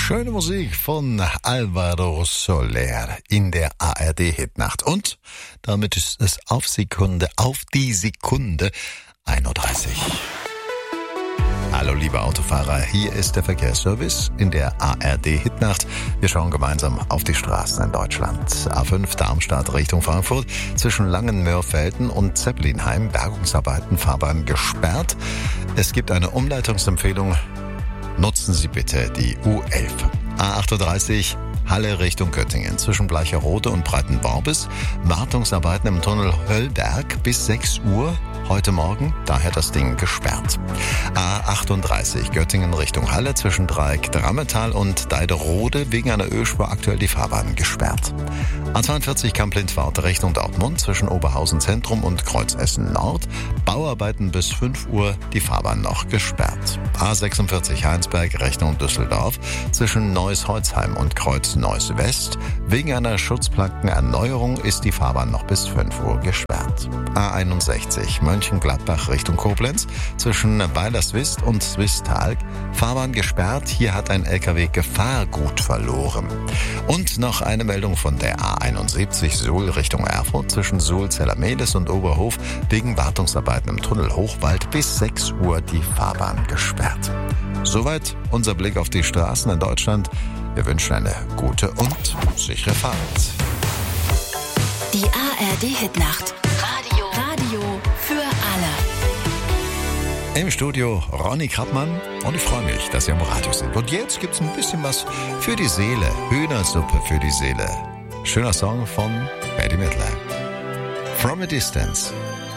Schöne Musik von Alvaro Soler in der ARD-Hitnacht. Und damit ist es auf die Sekunde 1:30 Uhr. Hallo liebe Autofahrer, hier ist der Verkehrsservice in der ARD-Hitnacht. Wir schauen gemeinsam auf die Straßen in Deutschland. A5 Darmstadt Richtung Frankfurt, zwischen Langenmörfelden und Zeppelinheim, Bergungsarbeiten, Fahrbahn gesperrt. Es gibt eine Umleitungsempfehlung. Nutzen Sie bitte die U11. A38 Halle Richtung Göttingen, zwischen Bleicherode und Breitenworbis. Wartungsarbeiten im Tunnel Höllberg bis 6 Uhr heute Morgen, daher das Ding gesperrt. A38 Göttingen Richtung Halle, zwischen Dreieck Drammetal und Deiderode, wegen einer Ölspur aktuell die Fahrbahn gesperrt. A42 Kamp-Lindwart Richtung Dortmund, zwischen Oberhausen Zentrum und Kreuzessen Nord. Bauarbeiten bis 5 Uhr, die Fahrbahn noch gesperrt. A46 Heinsberg Richtung Düsseldorf, zwischen Neuss-Holzheim und Kreuz-Neuss West. Wegen einer Schutzplankenerneuerung ist die Fahrbahn noch bis 5 Uhr gesperrt. A61 Mönchengladbach Richtung Koblenz, zwischen Weilerswist und Swisttal. Fahrbahn gesperrt, hier hat ein LKW Gefahrgut verloren. Und noch eine Meldung von der A71 Suhl Richtung Erfurt, zwischen Suhl-Zellermehlis und Oberhof, wegen Wartungsarbeiten im Tunnel Hochwald bis 6 Uhr die Fahrbahn gesperrt. Soweit unser Blick auf die Straßen in Deutschland. Wir wünschen eine gute und sichere Fahrt. Die ARD-Hitnacht. Radio für alle. Im Studio Ronny Krappmann und ich freue mich, dass Sie am Radio sind. Und jetzt gibt's ein bisschen was für die Seele. Hühnersuppe für die Seele. Schöner Song von Bette Midler. From a Distance.